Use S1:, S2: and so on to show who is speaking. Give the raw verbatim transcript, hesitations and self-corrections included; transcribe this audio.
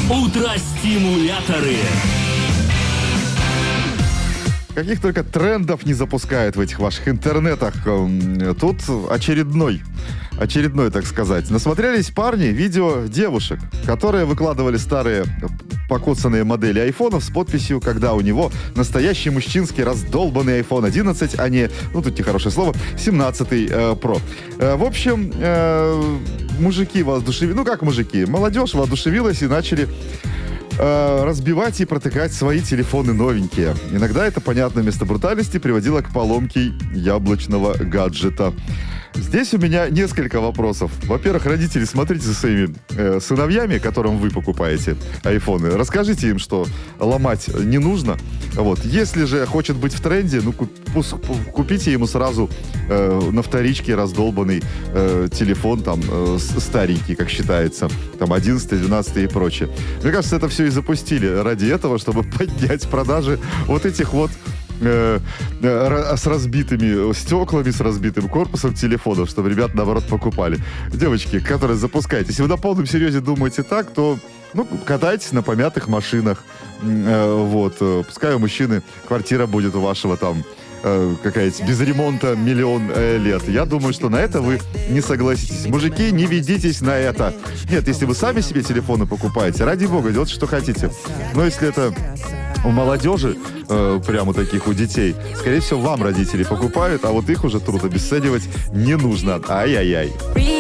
S1: Утро-стимуляторы.
S2: Каких только трендов не запускают в этих ваших интернетах. Тут очередной, очередной, так сказать. Насмотрелись парни видео девушек, которые выкладывали старые покоцанные модели айфонов с подписью, когда у него настоящий мужчинский раздолбанный айфон одиннадцать, а не, ну тут нехорошее слово, семнадцатый э, Pro. Э, в общем, э, мужики воодушевились, ну как мужики, молодежь воодушевилась и начали разбивать и протыкать свои телефоны новенькие. Иногда это, понятно, вместо брутальности приводило к поломке яблочного гаджета. Здесь у меня несколько вопросов. Во-первых, родители, смотрите за своими э, сыновьями, которым вы покупаете айфоны. Расскажите им, что ломать не нужно. Вот. Если же хочет быть в тренде, ну, купите ему сразу э, на вторичке раздолбанный э, телефон, там, э, старенький, как считается, там, одиннадцатый, двенадцатый и прочее. Мне кажется, это все и запустили ради этого, чтобы поднять продажи вот этих вот с разбитыми стеклами, с разбитым корпусом телефонов, чтобы ребят, наоборот, покупали. Девочки, которые запускаете, если вы на полном серьезе думаете так, то, ну, катайтесь на помятых машинах. Вот. Пускай у мужчины квартира будет у вашего там какая-то без ремонта миллион э, лет. Я думаю, что на это вы не согласитесь. Мужики, не ведитесь на это. Нет, если вы сами себе телефоны покупаете, ради бога, делайте, что хотите. Но если это у молодежи, э, прямо таких у детей, скорее всего, вам родители покупают, а вот их уже труд обесценивать не нужно. Ай-яй-яй.